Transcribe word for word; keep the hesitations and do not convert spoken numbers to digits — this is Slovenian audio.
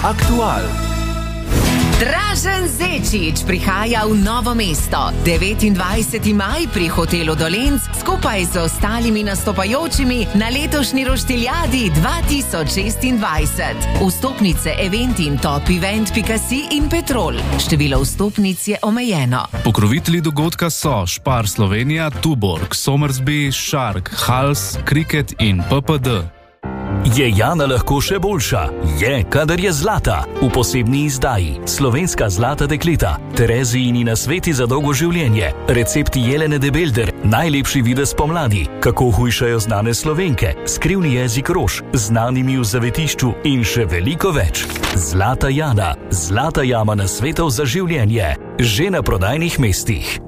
Aktual. Dražen Zečič prihaja v Novo mesto. devetindvajseti maj pri hotelu Dolenc skupaj z ostalimi nastopajočimi na letošnji roštiljadi dva tisoč šestindvajset. Vstopnice Eventim, Top Event pika si in Petrol. Število vstopnic je omejeno. Pokrovitelji dogodka so Spar Slovenija, Tuborg, Somersby, Shark, Hals, Cricket in P P D. Je Jana lahko še boljša? Je, kadar je zlata. V posebni izdaji Slovenska zlata dekleta, Terezijini nasveti za dolgo življenje, recepti Jelene de Belder, najlepši videz pomladi, kako hujšajo znane Slovenke, skrivni jezik rož, znanimi v zavetišču in še veliko več. Zlata Jana, zlata jama nasvetov za življenje, že na prodajnih mestih.